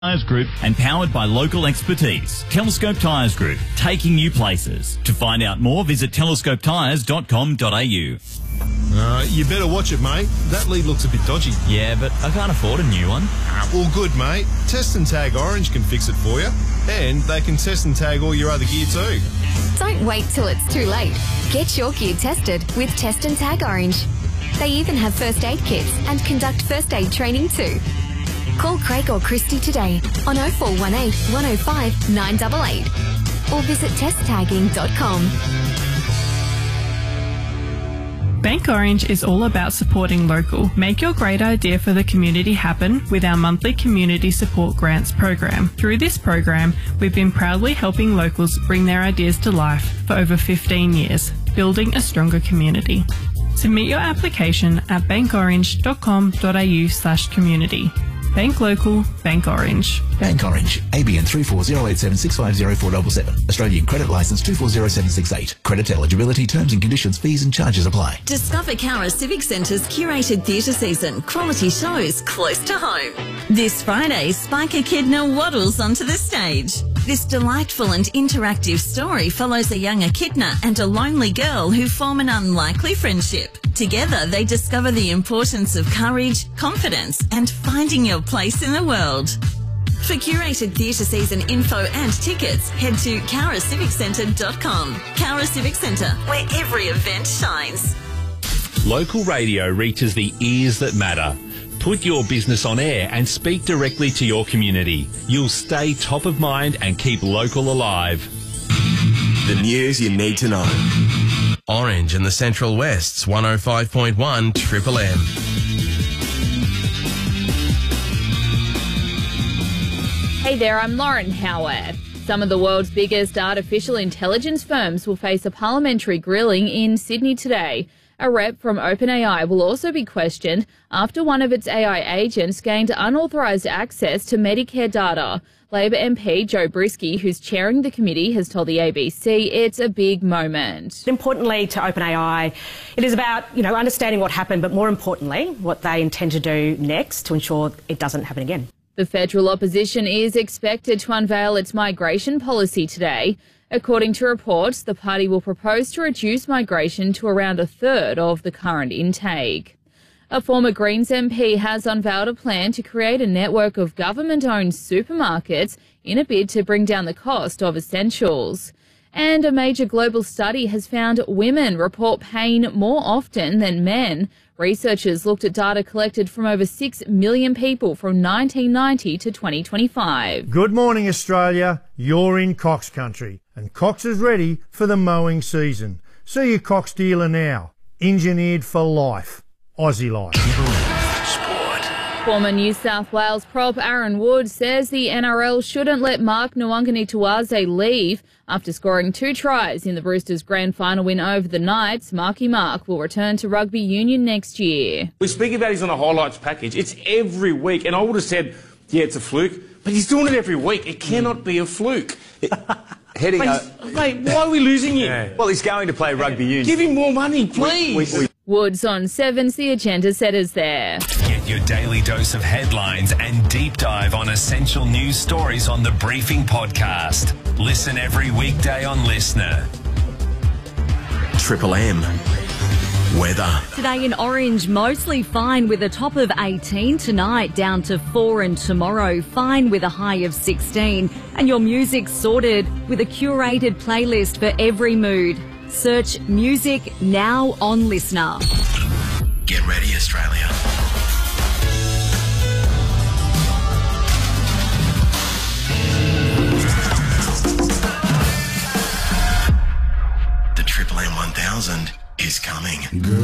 Tyres Group and powered by local expertise. Telescope Tyres Group, taking you places. To find out more, visit telescopetyres.com.au. You better watch it, mate. That lead looks a bit dodgy. Yeah, but I can't afford a new one. Well, good, mate. Test and Tag Orange can fix it for you. And they can test and tag all your other gear too. Don't wait till it's too late. Get your gear tested with Test and Tag Orange. They even have first aid kits and conduct first aid training too. Call Craig or Christy today on 0418 105 988 or visit testtagging.com. Bank Orange is all about supporting local. Make your great idea for the community happen with our monthly Community Support Grants program. Through this program, we've been proudly helping locals bring their ideas to life for over 15 years, building a stronger community. Submit your application at bankorange.com.au/community. Bank local, Bank Orange. Bank Orange, ABN 340876504477. Australian Credit Licence 240768. Credit eligibility, terms and conditions, fees and charges apply. Discover Cowra Civic Centre's curated theatre season. Quality shows close to home. This Friday, Spike Echidna waddles onto the stage. This delightful and interactive story follows a young echidna and a lonely girl who form an unlikely friendship. Together, they discover the importance of courage, confidence, and finding your place in the world. For curated theatre season info and tickets, head to cowraciviccentre.com. Cowra Civic Centre, where every event shines. Local radio reaches the ears that matter. Put your business on air and speak directly to your community. You'll stay top of mind and keep local alive. The news you need to know. Orange in the Central West's 105.1 Triple M. Hey there, I'm Lauren Howard. Some of the world's biggest artificial intelligence firms will face a parliamentary grilling in Sydney today. A rep from OpenAI will also be questioned after one of its AI agents gained unauthorised access to Medicare data. Labor MP Joe Brisky, who's chairing the committee, has told the ABC it's a big moment. Importantly to OpenAI, it is about, understanding what happened, but more importantly, what they intend to do next to ensure it doesn't happen again. The federal opposition is expected to unveil its migration policy today. According to reports, the party will propose to reduce migration to around a third of the current intake. A former Greens MP has unveiled a plan to create a network of government-owned supermarkets in a bid to bring down the cost of essentials. And a major global study has found women report pain more often than men. Researchers looked at data collected from over 6 million people from 1990 to 2025. Good morning, Australia. You're in Cox Country, and Cox is ready for the mowing season. See your Cox dealer now. Engineered for life. Aussie life. Former New South Wales prop Aaron Wood says the NRL shouldn't let Mark Nwanganituwaze leave. After scoring 2 tries in the Roosters' grand final win over the Knights, Marky Mark will return to rugby union next year. We speak about he's on a highlights package. It's every week, and I would have said, yeah, it's a fluke, but he's doing it every week. It cannot be a fluke. Mate, why are we losing him? Yeah. Well, he's going to play rugby union. Give him more money, please. Woods on 7's The Agenda Setters there. Get your daily dose of headlines and deep dive on essential news stories on the Briefing Podcast. Listen every weekday on Listener. Triple M. Weather. Today in Orange, mostly fine with a top of 18 tonight, down to 4, and tomorrow fine with a high of 16. And your music sorted with a curated playlist for every mood. Search music now on Listener. Get ready, Australia. The Triple M 1000 is coming.